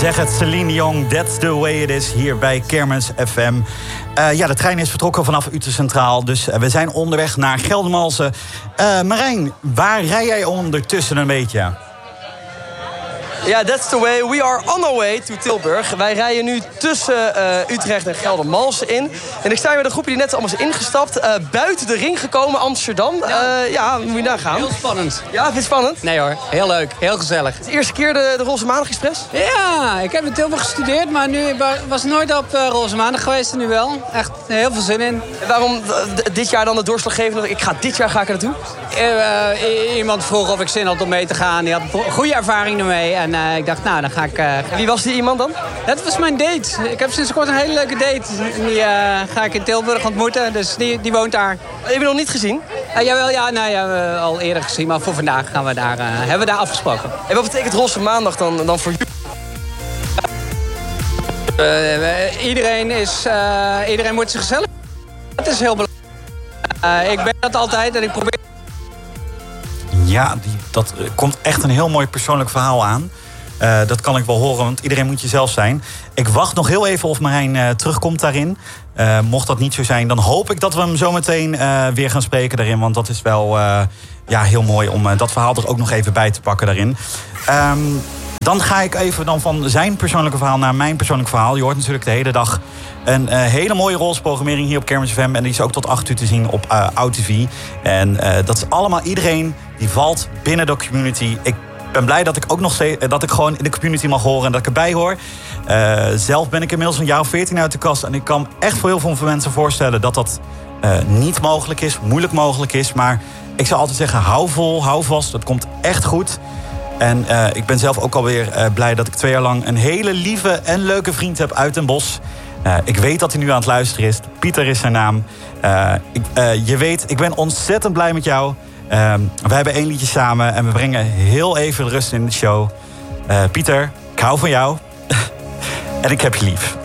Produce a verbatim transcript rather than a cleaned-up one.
zeg het, Celine Dion, That's the way it is, hier bij Kermis F M. Uh, ja, de trein is vertrokken vanaf Utrecht Centraal, dus uh, we zijn onderweg naar Geldermalsen. Uh, Marijn, waar rij jij ondertussen een beetje? Ja, that's the way. We are on our way to Tilburg. Wij rijden nu tussen uh, Utrecht en Geldermalsen in. En ik sta hier met een groepje die net allemaal is ingestapt. Uh, buiten de ring gekomen, Amsterdam. Ja, uh, ja moet je daar gaan. Heel spannend. Ja, vind je het spannend? Nee hoor, heel leuk. Heel gezellig. Het is de eerste keer de, de Roze Maandag Express? Ja, ik heb in Tilburg gestudeerd, maar nu was nooit op uh, Roze Maandag geweest en nu wel. Echt heel veel zin in. En waarom dit jaar dan de doorslaggevende? Ik ga dit jaar ga ik er naartoe? Uh, iemand vroeg of ik zin had om mee te gaan. Die had een goede ervaring ermee. En uh, ik dacht, nou, dan ga ik... Uh, en wie was die iemand dan? Dat was mijn date. Ik heb sinds kort een hele leuke date. Die uh, ga ik in Tilburg ontmoeten. Dus die, die woont daar. Heb je nog niet gezien? Uh, jawel, ja, nou, ja, we hebben al eerder gezien. Maar voor vandaag gaan we daar, uh, hebben we daar afgesproken. En wat betekent Roze Maandag dan, dan voor jullie? Uh, iedereen, is, uh, iedereen moet zich gezellig. Dat is heel belangrijk. Uh, ik ben dat altijd en ik probeer... Ja, die, dat uh, komt echt een heel mooi persoonlijk verhaal aan. Uh, dat kan ik wel horen, want iedereen moet jezelf zijn. Ik wacht nog heel even of Marijn uh, terugkomt daarin. Uh, mocht dat niet zo zijn, dan hoop ik dat we hem zo meteen uh, weer gaan spreken daarin. Want dat is wel uh, ja, heel mooi om uh, dat verhaal er ook nog even bij te pakken daarin. Um, dan ga ik even dan van zijn persoonlijke verhaal naar mijn persoonlijk verhaal. Je hoort natuurlijk de hele dag een uh, hele mooie rolsprogrammering hier op Kermis F M. En die is ook tot acht uur te zien op uh, OudTV. En uh, dat is allemaal iedereen die valt binnen de community. Ik ben blij dat ik ook nog steeds, dat ik gewoon in de community mag horen en dat ik erbij hoor. Uh, zelf ben ik inmiddels een jaar of veertien uit de kast. En ik kan me echt voor heel veel mensen voorstellen dat dat uh, niet mogelijk is, moeilijk mogelijk is. Maar ik zou altijd zeggen, hou vol, hou vast. Dat komt echt goed. En uh, ik ben zelf ook alweer uh, blij dat ik twee jaar lang een hele lieve en leuke vriend heb uit Den Bosch. Uh, ik weet dat hij nu aan het luisteren is. Pieter is zijn naam. Uh, ik, uh, je weet, ik ben ontzettend blij met jou. Uh, we hebben één liedje samen en we brengen heel even rust in de show. Uh, Pieter, ik hou van jou. En ik heb je lief.